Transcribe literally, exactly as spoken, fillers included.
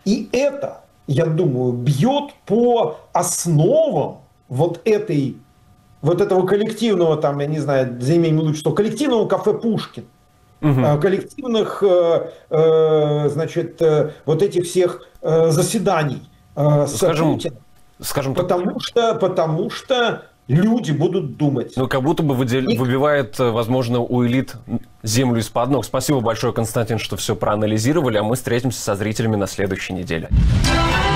И это, я думаю, бьет по основам вот этой, вот этого коллективного, там, я не знаю, за имеем лучше, что коллективного кафе «Пушкин», угу. коллективных, значит, вот этих всех заседаний с скажем, Путиным. Скажем потому, так. что, потому что люди будут думать. Ну, как будто бы выдел... И... выбивает, возможно, у элит землю из-под ног. Спасибо большое, Константин, что все проанализировали, а мы встретимся со зрителями на следующей неделе.